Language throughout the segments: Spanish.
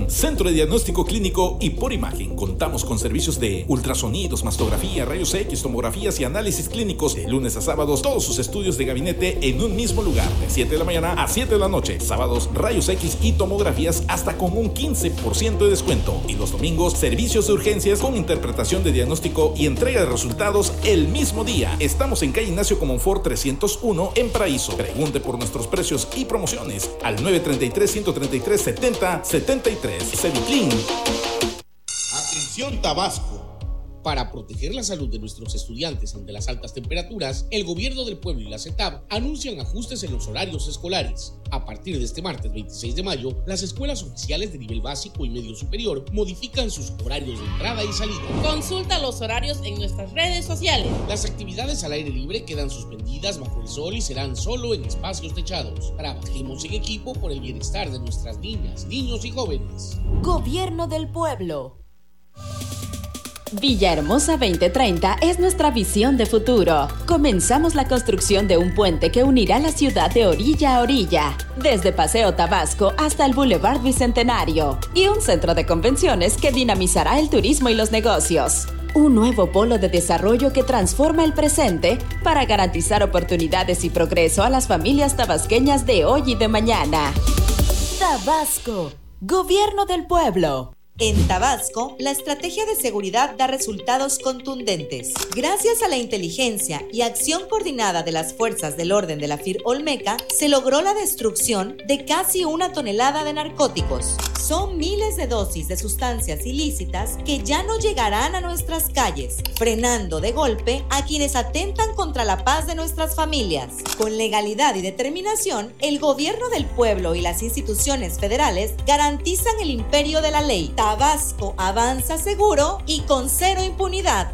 Clean, centro de diagnóstico clínico y por imagen. Contamos con servicios de ultrasonidos, mastografía, rayos X, tomografías y análisis clínicos de lunes a sábados. Todos sus estudios de gabinete en un mismo lugar, de 7 de la mañana a 7 de la noche. Sábados, rayos X y tomografías hasta con un 15% de descuento. Y los domingos, servicios de urgencias con interpretación de diagnóstico y entrega de resultados el mismo día. Estamos en calle Ignacio Comonfort 301 en Paraíso. Pregunte por nuestros precios y promociones al 933-133-7073. Ceviclin. Atención Tabasco. Para proteger la salud de nuestros estudiantes ante las altas temperaturas, el gobierno del pueblo y la CETAB anuncian ajustes en los horarios escolares. A partir de este martes 26 de mayo, las escuelas oficiales de nivel básico y medio superior modifican sus horarios de entrada y salida. Consulta los horarios en nuestras redes sociales. Las actividades al aire libre quedan suspendidas bajo el sol y serán solo en espacios techados. Trabajemos en equipo por el bienestar de nuestras niñas, niños y jóvenes. Gobierno del pueblo. Villahermosa 2030 es nuestra visión de futuro. Comenzamos la construcción de un puente que unirá la ciudad de orilla a orilla, desde Paseo Tabasco hasta el Boulevard Bicentenario, y un centro de convenciones que dinamizará el turismo y los negocios. Un nuevo polo de desarrollo que transforma el presente para garantizar oportunidades y progreso a las familias tabasqueñas de hoy y de mañana. Tabasco, Gobierno del pueblo. En Tabasco, la estrategia de seguridad da resultados contundentes. Gracias a la inteligencia y acción coordinada de las fuerzas del orden de la FIR Olmeca, se logró la destrucción de casi 1 tonelada de narcóticos. Son miles de dosis de sustancias ilícitas que ya no llegarán a nuestras calles, frenando de golpe a quienes atentan contra la paz de nuestras familias. Con legalidad y determinación, el gobierno del pueblo y las instituciones federales garantizan el imperio de la ley. Tabasco avanza seguro y con cero impunidad.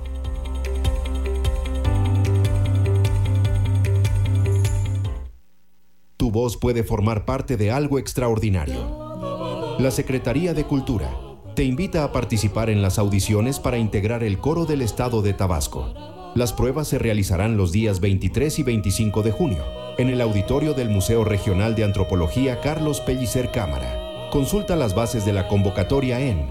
Tu voz puede formar parte de algo extraordinario. La Secretaría de Cultura te invita a participar en las audiciones para integrar el coro del estado de Tabasco. Las pruebas se realizarán los días 23 y 25 de junio en el auditorio del Museo Regional de Antropología Carlos Pellicer Cámara. Consulta las bases de la convocatoria en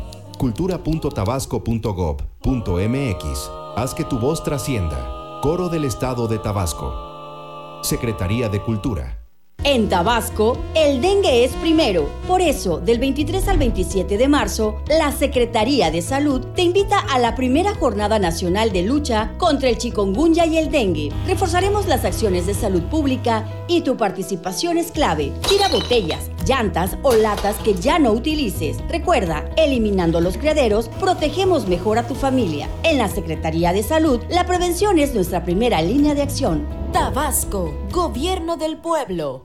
cultura.tabasco.gov.mx. Haz que tu voz trascienda. Coro del Estado de Tabasco. Secretaría de Cultura. En Tabasco, el dengue es primero. Por eso, del 23 al 27 de marzo, la Secretaría de Salud te invita a la primera Jornada Nacional de Lucha contra el chikungunya y el dengue. Reforzaremos las acciones de salud pública y tu participación es clave. Tira botellas, llantas o latas que ya no utilices. Recuerda, eliminando los criaderos, protegemos mejor a tu familia. En la Secretaría de Salud, la prevención es nuestra primera línea de acción. Tabasco, Gobierno del pueblo.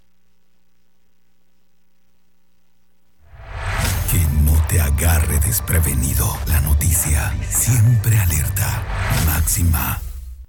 Que no te agarre desprevenido. La noticia siempre alerta. Máxima.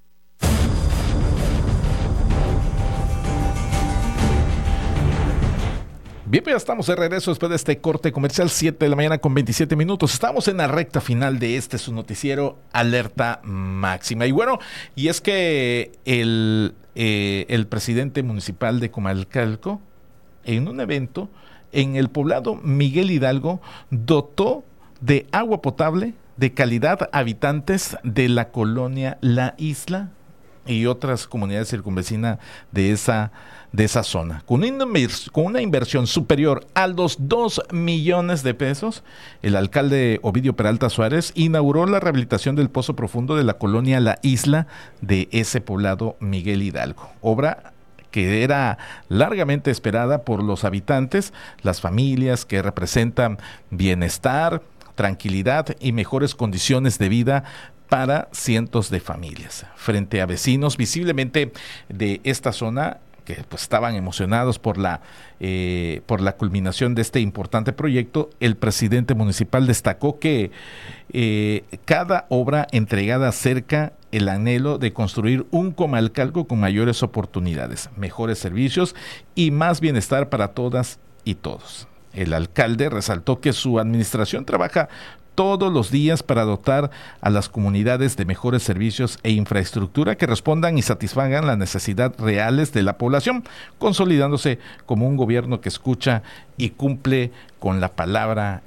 Bien, pues ya estamos de regreso después de este corte comercial, 7 de la mañana con 27 minutos. Estamos en la recta final de su noticiero Alerta Máxima. Y bueno, y es que el presidente municipal de Comalcalco, en un evento en el poblado Miguel Hidalgo, dotó de agua potable de calidad a habitantes de la colonia La Isla y otras comunidades circunvecinas de esa zona. Con una inversión superior a los 2 millones de pesos, el alcalde Ovidio Peralta Suárez inauguró la rehabilitación del pozo profundo de la colonia La Isla de ese poblado Miguel Hidalgo. Obra que era largamente esperada por los habitantes, las familias, que representan bienestar, tranquilidad y mejores condiciones de vida para cientos de familias. Frente a vecinos visiblemente de esta zona, que pues estaban emocionados por la culminación de este importante proyecto, el presidente municipal destacó que cada obra entregada acerca el anhelo de construir un Comalcalco con mayores oportunidades, mejores servicios y más bienestar para todas y todos. El alcalde resaltó que su administración trabaja todos los días para dotar a las comunidades de mejores servicios e infraestructura que respondan y satisfagan las necesidades reales de la población, consolidándose como un gobierno que escucha y cumple con la palabra